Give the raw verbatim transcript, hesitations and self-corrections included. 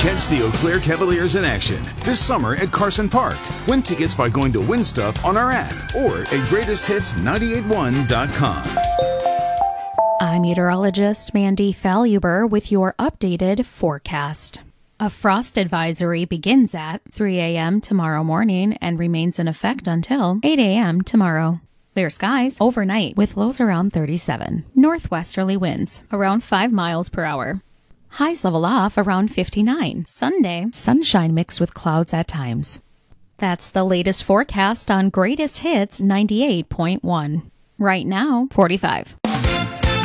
Catch the Eau Claire Cavaliers in action this summer at Carson Park. Win tickets by going to Win Stuff on our app or at greatest hits nine eight one dot com. I'm meteorologist Mandy Faluber with your updated forecast. A frost advisory begins at three a.m. tomorrow morning and remains in effect until eight a.m. tomorrow. Clear skies overnight with lows around thirty-seven. Northwesterly winds around five miles per hour. Highs level off around fifty-nine. Sunday, sunshine mixed with clouds at times. That's the latest forecast on Greatest Hits ninety-eight point one. Right now, forty-five.